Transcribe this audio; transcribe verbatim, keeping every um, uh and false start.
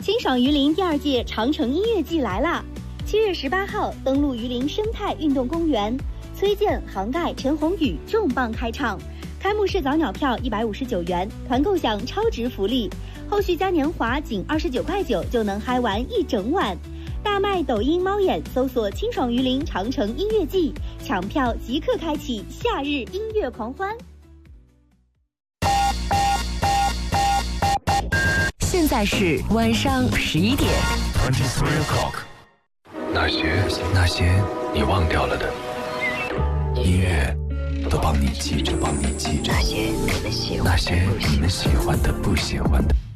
清爽榆林第二届长城音乐季来啦！七月十八号登陆榆林生态运动公园，崔健、杭盖、陈鸿宇重磅开唱。开幕式早鸟票一百五十九元，团购享超值福利，后续嘉年华仅二十九块九就能嗨玩一整晚。大麦抖音猫眼搜索清爽榆林长城音乐季，抢票即刻开启夏日音乐狂欢。 现在是晚上十一点。 twenty-three o'clock。那些那些你忘掉了的音乐，都帮你记着，帮你记着。那些你们喜欢的，那些你们喜欢的，不喜欢的。